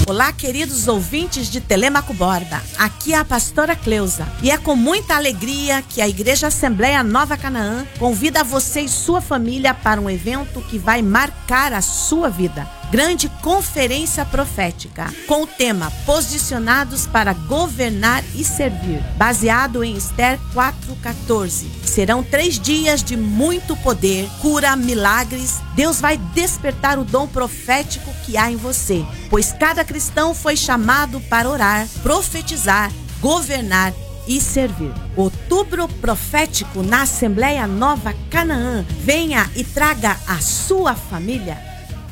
Olá, queridos ouvintes de Telêmaco Borba. Aqui é a pastora Cleusa e é com muita alegria que a Igreja Assembleia Nova Canaã convida você e sua família para um evento que vai marcar a sua vida. Grande Conferência Profética, com o tema Posicionados para Governar e Servir, baseado em Esther 4:14. Serão 3 dias de muito poder, cura, milagres. Deus vai despertar o dom profético que há em você, pois cada cristão foi chamado para orar, profetizar, governar e servir. Outubro Profético na Assembleia Nova Canaã. Venha e traga a sua família.